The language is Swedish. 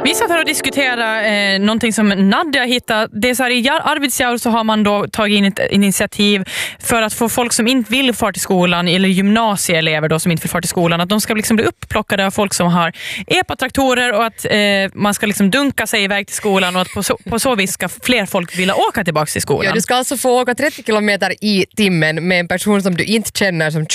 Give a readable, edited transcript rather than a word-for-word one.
Vi satt här och diskuterade någonting som Nadja hittat. Det är så här, i Arvidsjaur så har man då tagit in ett initiativ för att få folk som inte vill fara till skolan, eller gymnasieelever då som inte vill fara till skolan, att de ska liksom bli upplockade av folk som har epatraktorer och att man ska liksom dunka sig iväg till skolan och att på så vis ska fler folk vilja åka tillbaka till skolan. Ja, du ska alltså få åka 30 kilometer i timmen med en person som du inte känner som